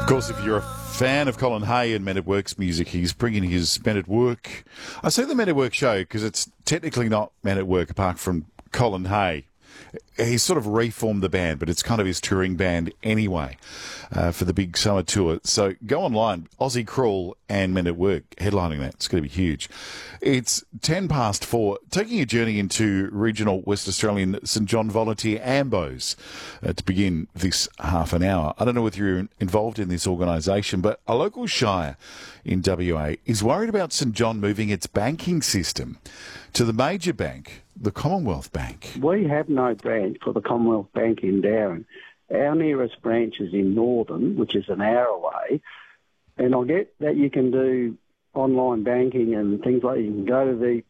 Of course, if you're a fan of Colin Hay and Men at Work's music, he's bringing his Men at Work. I say the Men at Work show because it's technically not Men at Work apart from Colin Hay. He's sort of reformed the band, but it's kind of his touring band anyway for the big summer tour. So go online, Aussie Crawl and Men at Work headlining that. It's going to be huge. It's 4:10, taking a journey into regional West Australian St John Volunteer Ambos to begin this half an hour. I don't know whether you're involved in this organisation, but a local shire in WA is worried about St John moving its banking system to the major bank, the Commonwealth Bank. We have no branch for the Commonwealth Bank in Darren. Our nearest branch is in Northern, which is an hour away. And I get that you can do online banking and things like you can go to the